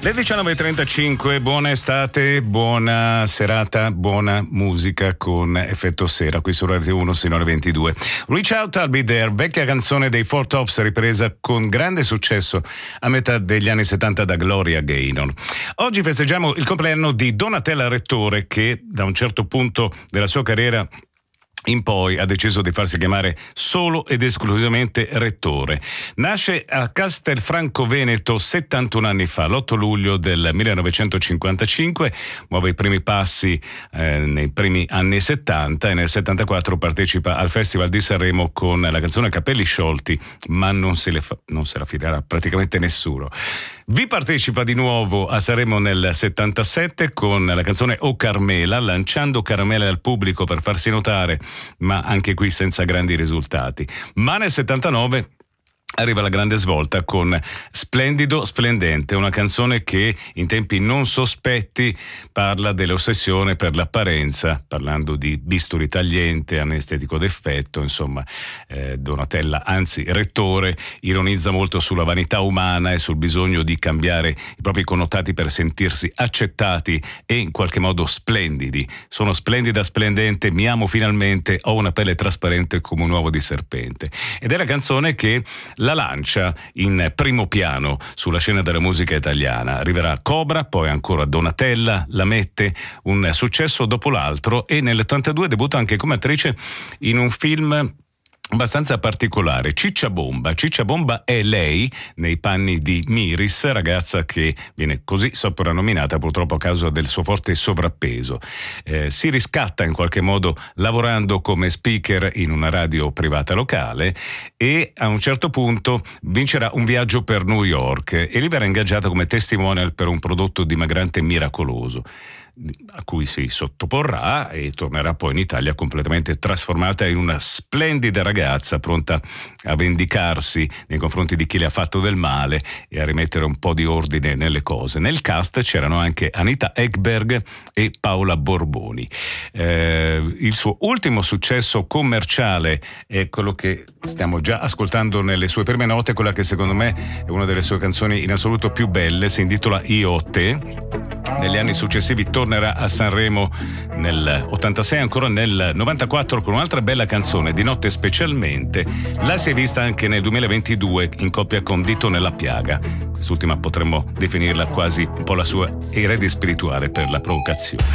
Le 19.35, buona estate, buona serata, buona musica con effetto sera qui su Radio 1 sino alle 22. Reach Out, I'll Be There, vecchia canzone dei Four Tops ripresa con grande successo a metà degli anni 70 da Gloria Gaynor. Oggi festeggiamo il compleanno di Donatella Rettore, che da un certo punto della sua carriera in poi ha deciso di farsi chiamare solo ed esclusivamente Rettore. Nasce a Castelfranco Veneto 71 anni fa, l'8 luglio del 1955, muove i primi passi nei primi anni 70 e nel 74 partecipa al Festival di Sanremo con la canzone Capelli sciolti, ma non se la filerà praticamente nessuno. Vi partecipa di nuovo a Sanremo nel 77 con la canzone O Carmela, lanciando caramelle al pubblico per farsi notare, ma anche qui senza grandi risultati. Ma nel 79 arriva la grande svolta con Splendido Splendente, una canzone che in tempi non sospetti parla dell'ossessione per l'apparenza, parlando di bisturi tagliente, anestetico d'effetto, insomma Donatella, anzi Rettore, ironizza molto sulla vanità umana e sul bisogno di cambiare i propri connotati per sentirsi accettati e in qualche modo splendidi. Sono splendida, splendente, mi amo finalmente, ho una pelle trasparente come un uovo di serpente. Ed è la canzone che la lancia in primo piano sulla scena della musica italiana. Arriverà Cobra, poi ancora Donatella, la mette un successo dopo l'altro e nell'82 debutta anche come attrice in un film abbastanza particolare, Ciccia Bomba. Ciccia Bomba è lei nei panni di Miris, ragazza che viene così soprannominata purtroppo a causa del suo forte sovrappeso. Si riscatta in qualche modo lavorando come speaker in una radio privata locale e a un certo punto vincerà un viaggio per New York e lì verrà ingaggiata come testimonial per un prodotto dimagrante miracoloso, a cui si sottoporrà e tornerà poi in Italia completamente trasformata in una splendida ragazza pronta a vendicarsi nei confronti di chi le ha fatto del male e a rimettere un po' di ordine nelle cose. Nel cast c'erano anche Anita Ekberg e Paola Borboni. Il suo ultimo successo commerciale è quello che stiamo già ascoltando nelle sue prime note, quella che secondo me è una delle sue canzoni in assoluto più belle, si intitola Io o te. Negli anni successivi tornerà a Sanremo nel 86, ancora nel 94 con un'altra bella canzone, Di notte specialmente. La si è vista anche nel 2022 in coppia con Dito nella piaga. Quest'ultima potremmo definirla quasi un po' la sua erede spirituale per la provocazione.